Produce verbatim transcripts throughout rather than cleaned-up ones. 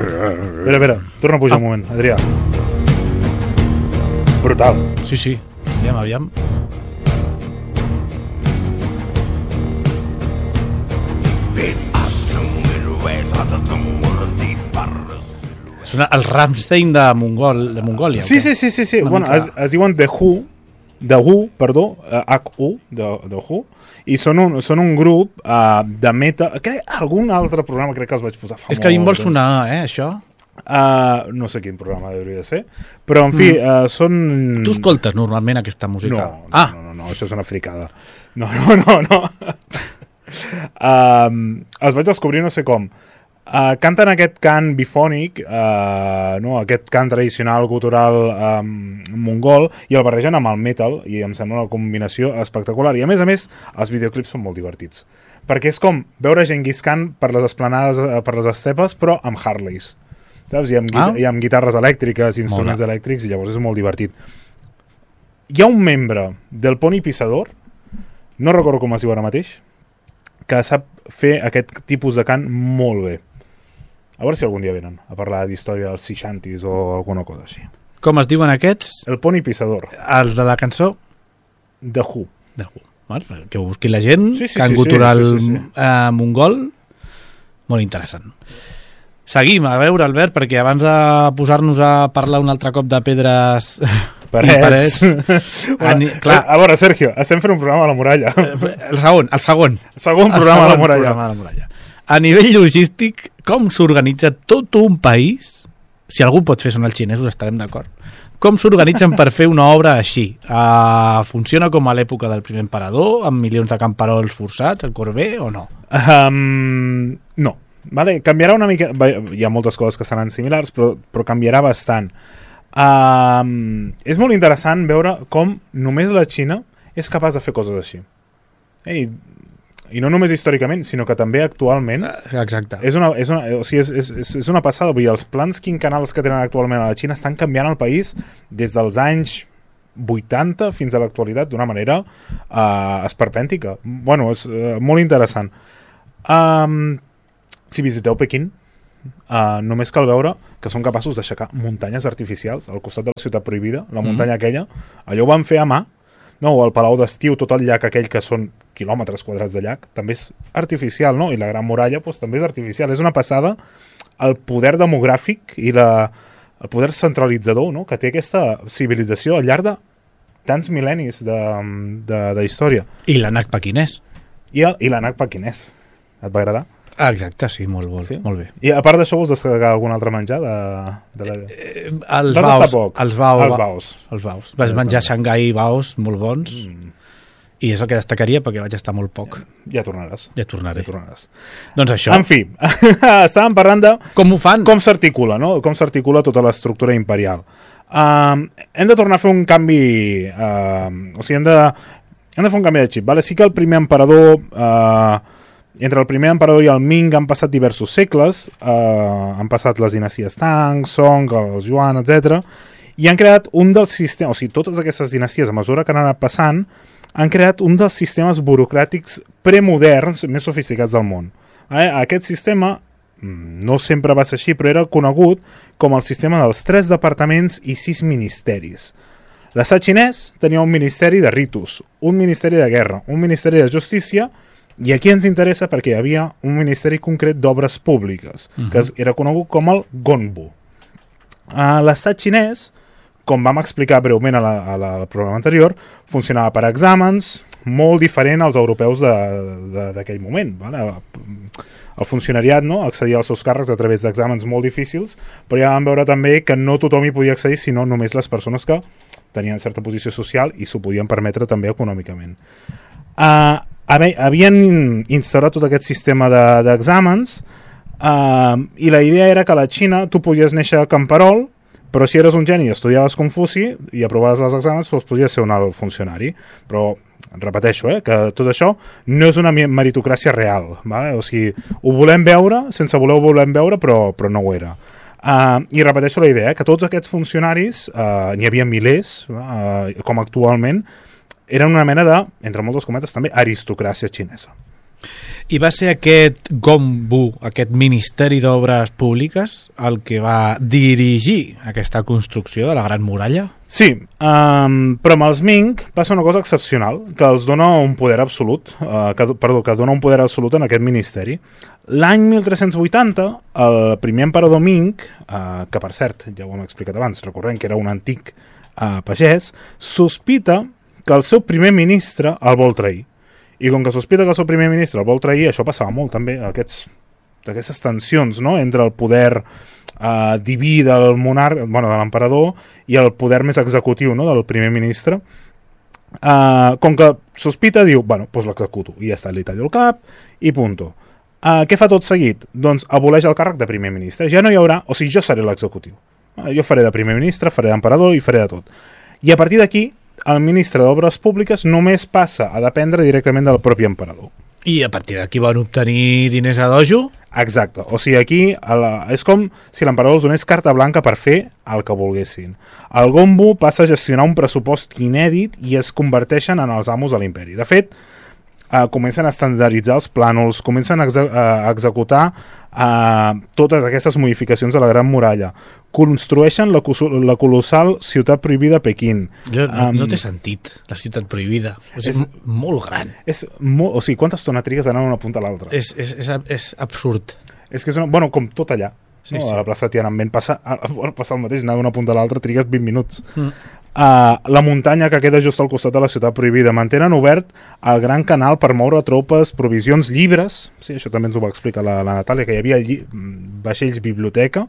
Espera, espera, torna a pujar un moment, Adrià. Brutal. Sí, sí. Aviam, aviam. Sona el Rammstein de, Mongol, de Mongòlia. Sí, sí, sí, sí, sí. Bueno, mica... es, es diuen The Who, The Who, perdó, uh, H U, The, The Who, i són un, són un grup uh, de meta... Crec, algun altre programa crec que els vaig posar fa És que a mi em vol sonar, eh, això. Uh, no sé quin programa hauria de ser, però en fi, mm. uh, són... Tu escoltes normalment aquesta música? No, no, ah. no, no, no, això és una fricada. No, no, no, no. uh, els vaig descobrir no sé com. Uh, canten aquest cant bifònic, uh, no? Aquest cant tradicional cultural um, mongol, i el barregen amb el metal, i em sembla una combinació espectacular. I a més a més, els videoclips són molt divertits. Perquè és com veure Genghis Khan per les esplanades, per les estepes, però amb Harleys. Saps? I amb, ah? i amb guitarres elèctriques, instruments Mola. elèctrics, i llavors és molt divertit. Hi ha un membre del Pony Pissador, no recordo com es diu ara mateix, que sap fer aquest tipus de cant molt bé. A veure si algun dia venen a parlar d'història dels seixantis o alguna cosa així. Com es diuen aquests? El Pony Pissador. Els de la cançó? The Who. The Who. Bueno, que ho busqui la gent, sí, sí, cant sí, cultural sí, sí, sí. Eh, mongol. Molt interessant. Seguim, a veure, Albert, perquè abans de posar-nos a parlar un altre cop de pedres... Parets. Ani... Clar. A veure, Sergio, estem fent un programa a la muralla. El segon, el segon. El segon programa, el segon a, la muralla. programa a la muralla. A nivell logístic, com s'organitza tot un país? Si algú pot fer sonar els xinesos, estarem d'acord. Com s'organitzen per fer una obra així? Uh, funciona com a l'època del primer emperador, amb milions de camperols forçats, el Corbé, o no? Um, no. Vale, canviarà una mica... Hi ha moltes coses que seran similars, però, però canviarà bastant. Um, és molt interessant veure com només la Xina és capaç de fer coses així. Ei, i no només històricament, sinó que també actualment. Exacte. És una, és una, o sigui, és, és, és una passada. Vull dir, els plans quinquennals que tenen actualment a la Xina estan canviant el país des dels anys vuitanta fins a l'actualitat d'una manera uh, esperpèntica. Bueno, és uh, molt interessant. Um, si visiteu Pequín, uh, només cal veure que són capaços d'aixecar muntanyes artificials al costat de la ciutat prohibida, la muntanya mm-hmm. aquella. Allò ho van fer a mà. No, o el Palau d'Estiu, tot el llac aquell que són quilòmetres quadrats de llac, també és artificial, no? I la Gran Muralla doncs, també és artificial. És una passada el poder demogràfic i la, el poder centralitzador, no? Que té aquesta civilització al llarg de tants mil·lennis de, de, de història. I l'ànec pequinès. I, el, i l'ànec pequinès. Et va agradar? Ah, exacte, sí, molt, molt, sí? molt bé. I a part d'això, vols destacar algun altre menjar? De, de la... eh, els Vas baus, poc. Els, bau, els baus. Els baus. Vas menjar a Xangai baus molt bons mm. i és el que destacaria perquè vaig estar molt poc. Ja, ja tornaràs. Ja tornaré. Ja tornaràs. Doncs això. En fi, estàvem parlant de... Com ho fan? Com s'articula, no? Com s'articula tota l'estructura imperial. Um, hem de tornar a fer un canvi... Uh, o sigui, hem de, hem de fer un canvi de xip. Vale? Sí que el primer emperador... Uh, entre el primer emperador i el Ming han passat diversos segles, eh, han passat les dinasties Tang, Song, els Yuan, etcètera, i han creat un dels sistemes, o sigui, totes aquestes dinasties, a mesura que han anat passant, han creat un dels sistemes burocràtics premoderns més sofisticats del món. Eh, aquest sistema no sempre va ser així, però era conegut com el sistema dels tres departaments i sis ministeris. L'estat xinès tenia un ministeri de ritus, un ministeri de guerra, un ministeri de justícia. I aquí ens interessa perquè hi havia un ministeri concret d'obres públiques, uh-huh. que era conegut com el Gonbu. Uh, L'estat xinès, com vam explicar breument a la, a la, al programa anterior, funcionava per exàmens, molt diferent als europeus d'aquell moment. Vale? El funcionariat, no?, accedia als seus càrrecs a través d'exàmens molt difícils, però ja vam veure també que no tothom hi podia accedir, sinó només les persones que tenien certa posició social i s'ho podien permetre també econòmicament. Uh, havien instaurat tot aquest sistema d'exàmens de, uh, i la idea era que a la Xina tu podies néixer camperol, però si eres un geni i estudiaves Confuci i aprovaves els exàmens, doncs podies ser un alt funcionari. Però repeteixo, eh, que tot això no és una meritocràcia real, vale? O sigui, ho volem veure, sense voler ho volem veure, però, però no ho era. Uh, I repeteixo la idea, eh, que tots aquests funcionaris, uh, n'hi havia milers, uh, com actualment, eren una mena de, entre moltes cometes també, aristocràcia xinesa. I va ser aquest Gombu, aquest Ministeri d'Obres Públiques, el que va dirigir aquesta construcció de la Gran Muralla? Sí, um, però amb els Ming passa una cosa excepcional, que els dona un poder absolut, uh, que, perdó, que dona un poder absolut en aquest ministeri. L'any mil tres-cents vuitanta, el primer emperador Ming, uh, que per cert, ja ho hem explicat abans, recordem que era un antic uh, pagès, sospita que el seu primer ministre el vol trair. I com que sospita que el seu primer ministre el vol trair, això passava molt també, aquests, aquestes tensions, no?, entre el poder eh, diví del monarca, bueno, de l'emperador, i el poder més executiu, no?, del primer ministre. Eh, com que sospita, diu, bueno, doncs l'executo, i ja està, li tallo el cap, i punto. Eh, què fa tot seguit? Doncs aboleix el càrrec de primer ministre. Ja no hi haurà, o sigui, jo seré l'executiu. Eh, jo faré de primer ministre, faré d'emperador i faré de tot. I a partir d'aquí, el ministre d'Obres Públiques només passa a dependre directament del propi emperador. I a partir d'aquí van obtenir diners a dojo? Exacte. O sigui, aquí a la, és com si l'emperador els donés carta blanca per fer el que volguessin. El Gombu passa a gestionar un pressupost inèdit i es converteixen en els amos de l'imperi. De fet, eh, comencen a estandarditzar els plànols, comencen a, exe a executar eh, totes aquestes modificacions de la Gran Muralla, construeixen la, la colossal ciutat prohibida de Pequín. Jo, no, um, no té sentit, la ciutat prohibida. O sigui, és, és molt gran. És molt, o sigui, quanta estona trigues d'anar d'una punta a l'altra? És, és, és, és absurd. És que és una, bueno, com tot allà. Sí, no? sí. A la plaça de Tiananmen passa, bueno, passa el mateix, anar d'una punta a l'altra trigues vint minuts. Mm. Uh, la muntanya que queda just al costat de la ciutat prohibida. Mantenen obert el gran canal per moure tropes, provisions, llibres. Sí, això també ens ho va explicar la, la Natàlia, que hi havia lli vaixells biblioteca.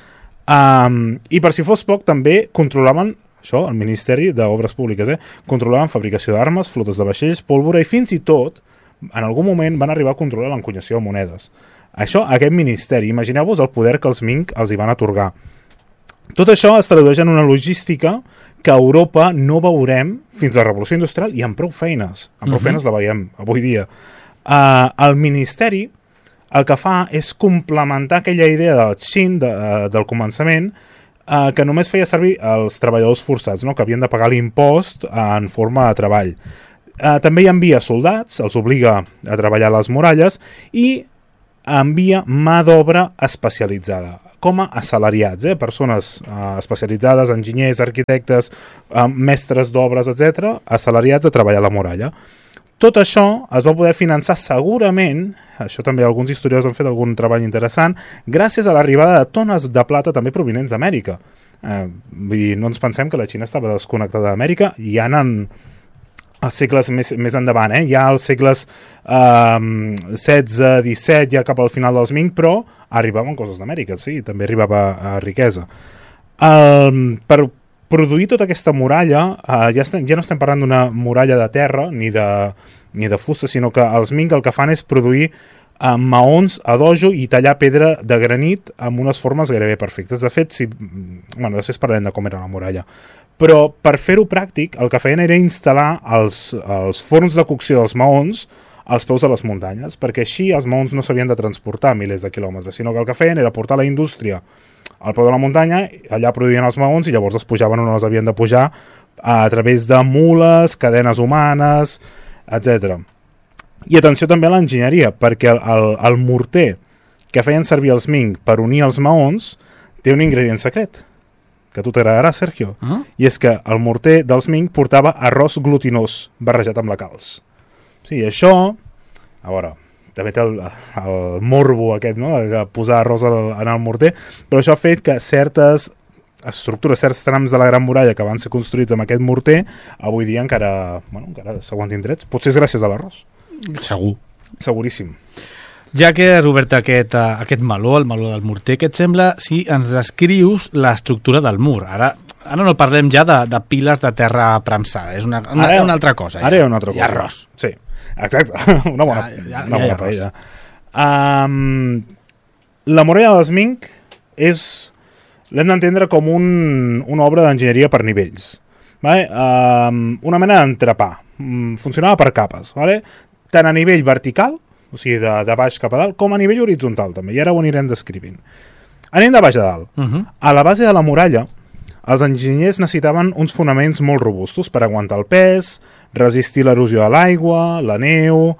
Um, I per si fos poc, també controlaven, això, el Ministeri d'Obres Públiques, eh? controlaven fabricació d'armes, flotes de vaixells, pólvora i fins i tot, en algun moment van arribar a controlar l'encunyació de monedes. Això, aquest ministeri, imagineu-vos el poder que els Ming els hi van atorgar. Tot això es tradueix en una logística que a Europa no veurem fins a la Revolució Industrial i amb prou feines. Amb prou uh-huh. feines la veiem avui dia. Uh, el ministeri el que fa és complementar aquella idea del Xin, de, uh, del començament, uh, que només feia servir els treballadors forçats, no? Que havien de pagar l'impost uh, en forma de treball. Uh, també hi envia soldats, els obliga a treballar a les muralles i envia mà d'obra especialitzada, com a assalariats, eh? persones uh, especialitzades, enginyers, arquitectes, uh, mestres d'obres, etcètera, assalariats a treballar a la muralla. Tot això es va poder finançar segurament, això també alguns historiadors han fet algun treball interessant, gràcies a l'arribada de tones de plata també provinents d'Amèrica. Eh, vull dir, no ens pensem que la Xina estava desconnectada d'Amèrica, i ja en els segles més, més endavant, eh? ja als segles eh, setze, disset, ja cap al final dels Ming, però arribaven coses d'Amèrica, sí, també arribava a, a riquesa. Eh, per produir tota aquesta muralla, eh, ja, estem, ja no estem parlant d'una muralla de terra ni de, ni de fusta, sinó que els Ming el que fan és produir eh, maons a dojo i tallar pedra de granit amb unes formes gairebé perfectes. De fet, si, bueno, després parlarem de com era la muralla. Però per fer-ho pràctic, el que feien era instal·lar els, els forns de cocció dels maons als peus de les muntanyes, perquè així els maons no s'havien de transportar milers de quilòmetres, sinó que el que feien era portar la indústria al peu de la muntanya, allà produïen els maons i llavors els pujaven on els havien de pujar a través de mules, cadenes humanes, etcètera. I atenció també a l'enginyeria, perquè el, el, el morter que feien servir els Ming per unir els maons té un ingredient secret, que a tu t'agradarà, Sergio, uh-huh. i és que el morter dels Ming portava arròs glutinós barrejat amb la calç. Sí, això, a veure, també té el, el morbo aquest, no?, de posar arròs en el morter, però això ha fet que certes estructures, certs trams de la Gran Muralla que van ser construïts amb aquest morter, avui dia encara, bueno, encara s'aguantin drets. Potser és gràcies a l'arròs. Segur. Seguríssim. Ja que has obert aquest, uh, aquest meló, el meló del morter, què et sembla si ens descrius l'estructura del mur? Ara, ara no parlem ja de, de piles de terra premsada, és una, una, ara, una altra cosa. Ara hi ha una altra cosa. I arròs. Sí, exacte. Una bona, ja, ja, una bona ja paella. Um, la muralla dels Ming és... l'hem d'entendre com un, una obra d'enginyeria per nivells. Vale? Um, una mena d'entrepà. Um, funcionava per capes. Vale? Tant a nivell vertical, o sigui, de, de baix cap a dalt, com a nivell horitzontal, també. I ara ho anirem descrivint. Anem de baix a dalt. Uh-huh. A la base de la muralla, els enginyers necessitaven uns fonaments molt robustos per aguantar el pes, resistir l'erosió de l'aigua, la neu...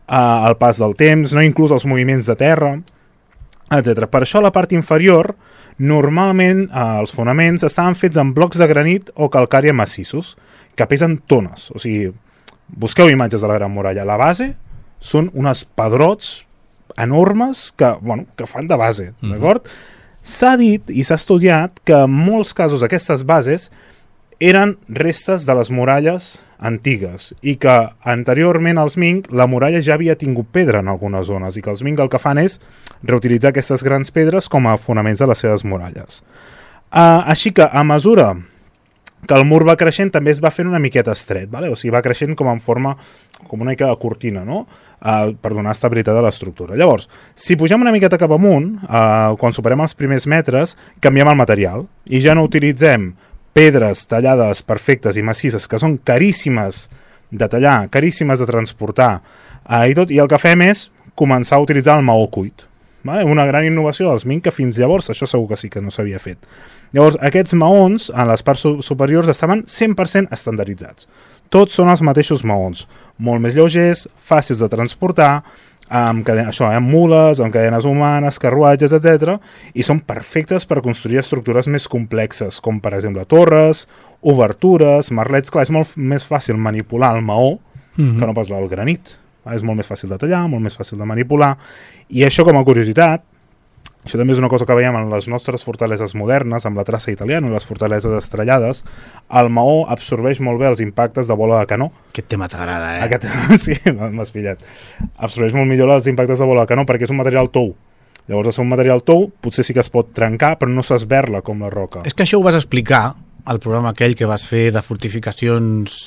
el pas del temps, no inclús els moviments de terra, etcètera. Per això a la part inferior, normalment eh, els fonaments estaven fets amb blocs de granit o calcària massissos, que pesen tones. O sigui, busqueu imatges de la Gran Muralla. La base són uns pedrots enormes que, bueno, que fan de base, mm-hmm. d'acord? S'ha dit i s'ha estudiat que en molts casos aquestes bases eren restes de les muralles antigues i que anteriorment als Ming la muralla ja havia tingut pedra en algunes zones i que els Ming el que fan és reutilitzar aquestes grans pedres com a fonaments de les seves muralles. Uh, així que a mesura que el mur va creixent també es va fent una miqueta estret, vale? O sigui, va creixent com en forma, com una mica de cortina, no? Uh, per donar estabilitat a l'estructura. Llavors, si pugem una miqueta cap amunt, uh, quan superem els primers metres, canviem el material i ja no utilitzem pedres tallades perfectes i massisses que són caríssimes de tallar, caríssimes de transportar, uh, i tot, i el que fem és començar a utilitzar el maó cuit. Vale? Una gran innovació dels Ming que fins llavors això segur que sí que no s'havia fet. Llavors, aquests maons en les parts superiors estaven cent per cent estandarditzats. Tots són els mateixos maons, molt més lleugers, fàcils de transportar, amb, caden això, amb mules, amb cadenes humanes, carruatges, etcètera, i són perfectes per construir estructures més complexes, com per exemple torres, obertures, merlets. Clar, és molt més fàcil manipular el maó mm-hmm. que no pas el granit. És molt més fàcil de tallar, molt més fàcil de manipular, i això com a curiositat, això també és una cosa que veiem en les nostres fortaleses modernes, amb la traça italiana i les fortaleses estrellades, el maó absorbeix molt bé els impactes de bola de canó. Aquest tema t'agrada, eh? Aquest... Sí, m'has pillat. Absorbeix molt millor els impactes de bola de canó perquè és un material tou. Llavors, al ser un material tou, potser sí que es pot trencar, però no s'esberla com la roca. És que això ho vas explicar al programa aquell que vas fer de fortificacions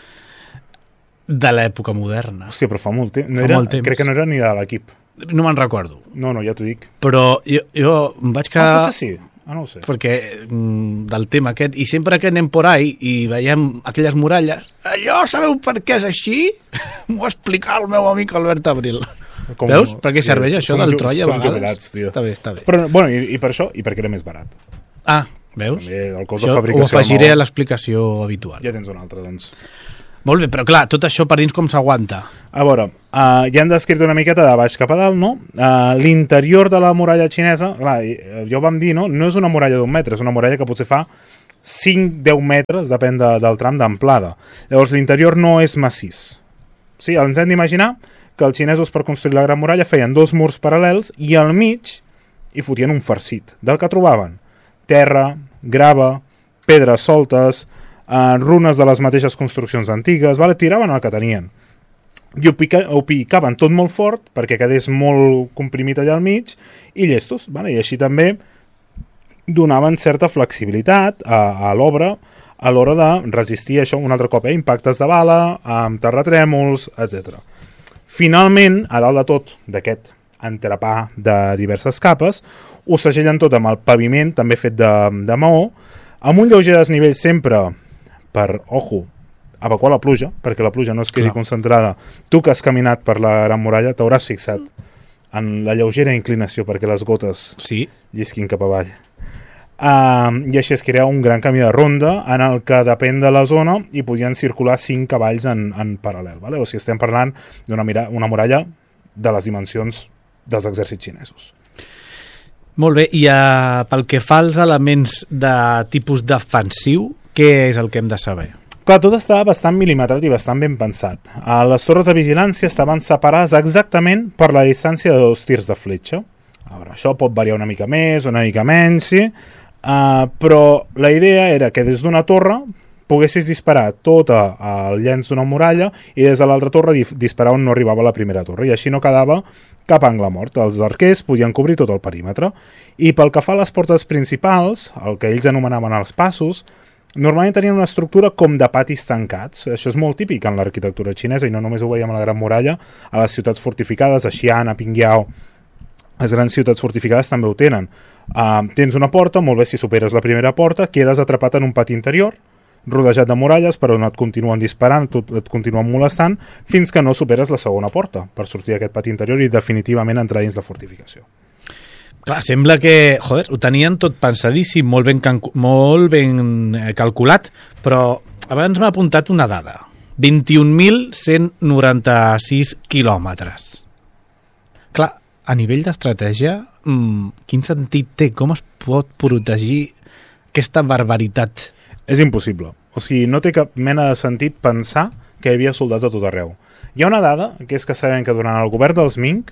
de l'època moderna. Hòstia, però fa molt, te no fa era, molt temps. Crec que no era ni de l'equip. No me'n recordo. No, no, ja t'ho dic. Però jo, jo em vaig quedar... Ah, potser sí. Ah, no ho sé. Perquè mm, del tema aquest, i sempre que anem por ahí i veiem aquelles muralles, allò sabeu per què és així? M'ho va explicar el meu amic Albert Abril. Com... Veus? Per què sí, serveix això del Troia a vegades? Som jubilats, tio. Està bé, està bé. Però, bueno, i, i per això, i perquè era més barat. Ah, veus? També el cost això de fabricació... Ho afegiré a l'explicació habitual. Ja tens un altre, doncs. Molt bé, però clar, tot això per dins com s'aguanta? A veure, uh, ja hem descrit una miqueta de baix cap a dalt, no? Uh, l'interior de la muralla xinesa, clar, ja ho vam dir, no? No és una muralla d'un metre, és una muralla que potser fa cinc a deu metres, depèn de, del tram d'amplada. Llavors, l'interior no és massís. Sí, ens hem d'imaginar que els xinesos per construir la Gran Muralla feien dos murs paral·lels i al mig hi fotien un farcit, del que trobaven terra, grava, pedres soltes, Uh, runes de les mateixes construccions antigues, vale? Tiraven el que tenien i ho, pica, ho picaven tot molt fort perquè quedés molt comprimit allà al mig i llestos, vale? I així també donaven certa flexibilitat a, a l'obra a l'hora de resistir això un altre cop, eh? Impactes de bala, amb terratrèmols, etcètera. Finalment, a dalt de tot d'aquest entrepà de diverses capes, ho segellen tot amb el paviment també fet de, de maó, amb un lleuger desnivell sempre per, ojo, evacuar la pluja, perquè la pluja no es quedi Clar. concentrada. Tu que has caminat per la Gran Muralla t'hauràs fixat en la lleugera inclinació perquè les gotes sí. llisquin cap avall. Uh, I així es crea un gran camí de ronda en el que depèn de la zona i podien circular cinc cavalls en, en paral·lel. Vale? O sigui, estem parlant d'una una muralla de les dimensions dels exèrcits xinesos. Molt bé, i uh, pel que fa als elements de tipus defensiu, què és el que hem de saber? Clar, tot estava bastant mil·limetrat i bastant ben pensat. Les torres de vigilància estaven separades exactament per la distància de dos tirs de fletxa. A veure, això pot variar una mica més, una mica menys, sí? Uh, però la idea era que des d'una torre poguessis disparar tot el llenç d'una muralla i des de l'altra torre disparar on no arribava la primera torre, i així no quedava cap angle mort. Els arquers podien cobrir tot el perímetre. I pel que fa a les portes principals, el que ells anomenaven els passos, normalment tenien una estructura com de patis tancats. Això és molt típic en l'arquitectura xinesa i no només ho veiem a la Gran Muralla, a les ciutats fortificades, a Xi'an, a Pingyao, les grans ciutats fortificades també ho tenen. Uh, tens una porta, molt bé, si superes la primera porta, quedes atrapat en un pati interior, rodejat de muralles, per on et continuen disparant, et continuen molestant, fins que no superes la segona porta, per sortir d'aquest pati interior i definitivament entrar dins la fortificació. Clar, sembla que, joder, ho tenien tot pensadíssim, molt ben, molt ben calculat, però abans m'ha apuntat una dada. vint-i-un mil cent noranta-sis quilòmetres. Clar, a nivell d'estratègia, mmm, quin sentit té? Com es pot protegir aquesta barbaritat? És impossible. O sigui, no té cap mena de sentit pensar que hi havia soldats a tot arreu. Hi ha una dada, que és que sabem que durant el govern dels Ming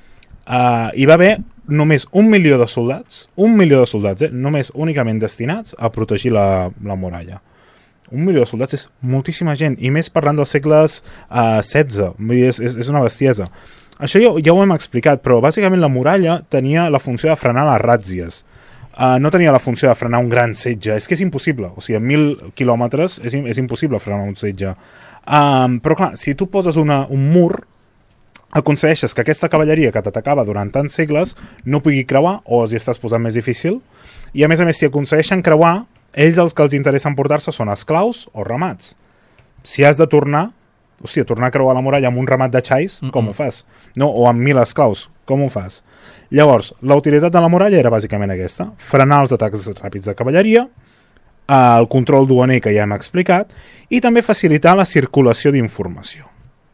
uh, hi va haver només un milió de soldats, un milió de soldats, eh? Només únicament destinats a protegir la, la muralla. Un milió de soldats és moltíssima gent, i més parlant dels segles uh, setze, vull dir, és, és, és una bestiesa. Això ja, ja ho hem explicat, però bàsicament la muralla tenia la funció de frenar les ràtzies. Uh, no tenia la funció de frenar un gran setge, és que és impossible, o sigui, a mil quilòmetres és, és impossible frenar un setge. Um, però clar, si tu poses una, un mur, aconsegueixes que aquesta cavalleria que t'atacava durant tants segles no pugui creuar, o els hi estàs posant més difícil, i a més a més, si aconsegueixen creuar, ells els que els interessa emportar-se són esclaus o ramats. Si has de tornar, hòstia, tornar a creuar la muralla amb un ramat de xais, mm -mm. com ho fas? No, o amb mil esclaus, com ho fas? Llavors, la utilitat de la muralla era bàsicament aquesta, frenar els atacs ràpids de cavalleria, el control duaner que ja hem explicat, i també facilitar la circulació d'informació.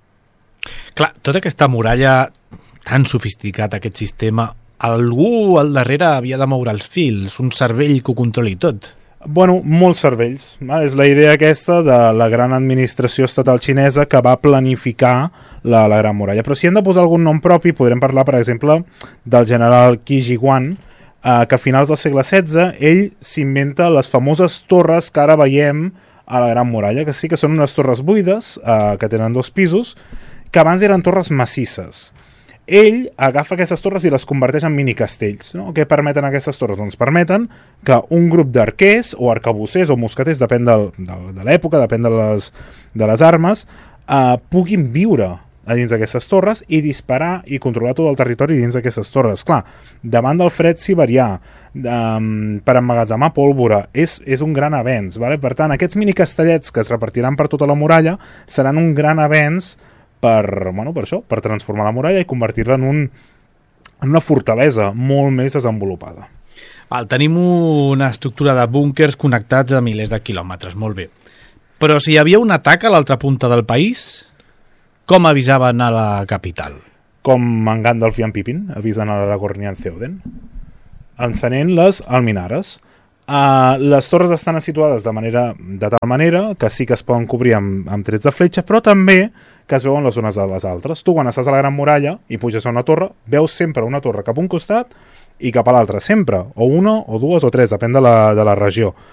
Clar, tota aquesta muralla tan sofisticat, aquest sistema, algú al darrere havia de moure els fils, un cervell que ho controli tot. Bueno, molts cervells. Val? És la idea aquesta de la gran administració estatal xinesa que va planificar la, la Gran Muralla. Però si hem de posar algun nom propi, podrem parlar, per exemple, del general Qi Jiguan, eh, que a finals del segle setze ell s'inventa les famoses torres que ara veiem a la Gran Muralla, que sí que són unes torres buides, eh, que tenen dos pisos, que abans eren torres massisses. Ell agafa aquestes torres i les converteix en minicastells. No? Què permeten aquestes torres? Doncs permeten que un grup d'arquers o arcabussers o mosqueters, depèn del, de, de l'època, depèn de les, de les armes, eh, puguin viure a dins d'aquestes torres i disparar i controlar tot el territori dins d'aquestes torres. Clar, davant del fred siberià, um, per emmagatzemar pólvora, és, és un gran avenç. Vale? Per tant, aquests minicastellets que es repartiran per tota la muralla seran un gran avenç per, bueno, per això, per transformar la muralla i convertir-la en, un, en una fortalesa molt més desenvolupada. Val, tenim una estructura de búnkers connectats a milers de quilòmetres, molt bé. Però si hi havia un atac a l'altra punta del país, com avisaven a la capital? Com en Gandalf i en Pippin avisen a l'Aragorn i en Theoden, encenent les alminares. Uh, les torres estan situades de, manera, de tal manera que sí que es poden cobrir amb, amb trets de fletxa, però també que es veuen les unes de les altres. Tu, quan estàs a la Gran Muralla i puges a una torre, veus sempre una torre cap a un costat i cap a l'altre, sempre, o una, o dues, o tres, depèn de la, de la regió.